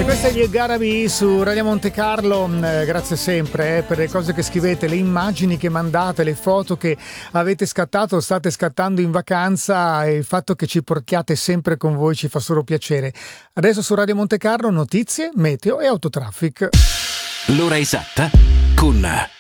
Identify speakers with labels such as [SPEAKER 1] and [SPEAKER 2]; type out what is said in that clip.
[SPEAKER 1] Questa è gli Garabi su Radio Monte Carlo. Grazie sempre per le cose che scrivete, le immagini che mandate, le foto che avete scattato o state scattando in vacanza, e il fatto che ci portiate sempre con voi ci fa solo piacere. Adesso su Radio Monte Carlo notizie, meteo e autotraffic.
[SPEAKER 2] L'ora esatta con